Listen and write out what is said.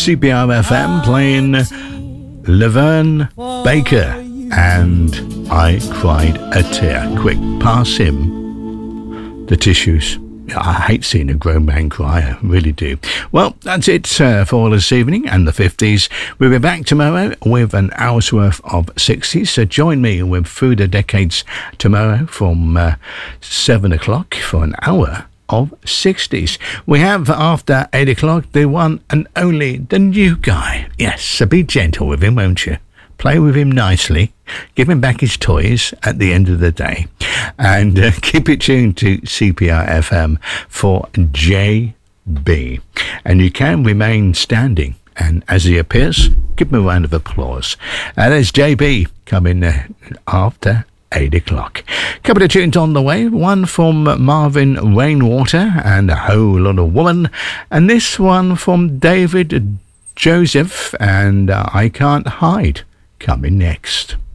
CPR FM playing Laverne Baker and I Cried a Tear. Quick, pass him the tissues. I hate seeing a grown man cry, I really do. Well, that's it for this evening and the 50s. We'll be back tomorrow with an hour's worth of 60s, so join me with Through the Decades tomorrow from 7 o'clock for an hour of 60s. We have after 8 o'clock the one and only, the new guy. Yes, so be gentle with him, won't you? Play with him nicely, give him back his toys at the end of the day, and keep it tuned to CPR FM for JB. And you can remain standing, and as he appears, give him a round of applause. And there's JB coming after 8 o'clock. Couple of tunes on the way, one from Marvin Rainwater and A Whole Lot of Woman, and this one from David Joseph and I Can't Hide, coming next.